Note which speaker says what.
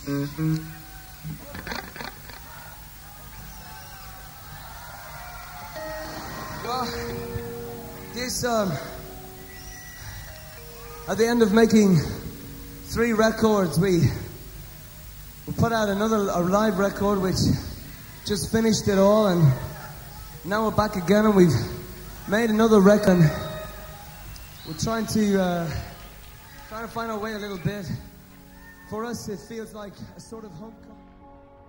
Speaker 1: This, at the end of making 3 records, we put out a live record which just finished it all, and now we're back again and we've made another record. We're trying to find our way a little bit. For us, it feels like a sort of homecoming.